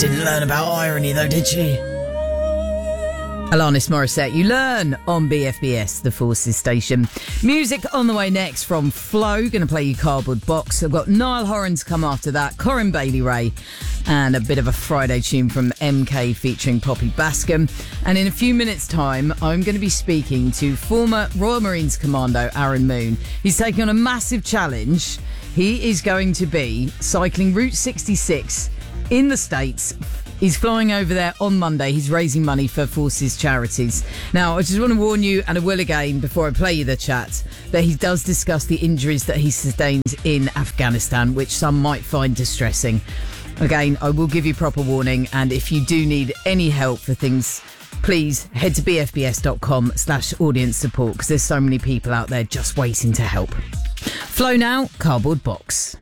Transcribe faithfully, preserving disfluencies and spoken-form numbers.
Didn't learn about irony though, did she? Alanis Morissette, you learn on B F B S, the Forces station. Music on the way next from Flo, going to play you Cardboard Box. I've got Niall Horan to come after that, Corinne Bailey Ray, and a bit of a Friday tune from M K featuring Poppy Bascom. And in a few minutes' time, I'm going to be speaking to former Royal Marines Commando Aaron Moon. He's taking on a massive challenge. He is going to be cycling Route sixty-six in the States. He's flying over there on Monday. He's raising money for Forces charities. Now, I just want to warn you, and I will again before I play you the chat, that he does discuss the injuries that he sustained in Afghanistan, which some might find distressing. Again, I will give you proper warning, and if you do need any help for things, please head to bfbs.com slash audience support, because there's so many people out there just waiting to help. Flow now, Cardboard Box.